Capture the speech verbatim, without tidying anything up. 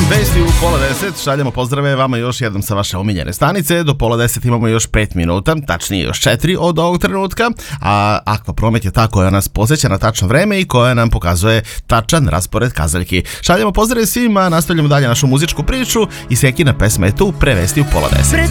Vesti u pola deset, šaljemo pozdrave vama još jednom sa vaše omiljene stanice. Do pola deset imamo još pet minuta, tačnije još četiri od ovog trenutka, a Akvapromet je ta koja nas posjeća na tačno vreme i koja nam pokazuje tačan raspored kazaljki. Šaljemo pozdrave svima, nastavljamo dalje našu muzičku priču i Sekina pesma je tu pre vesti u pola deset.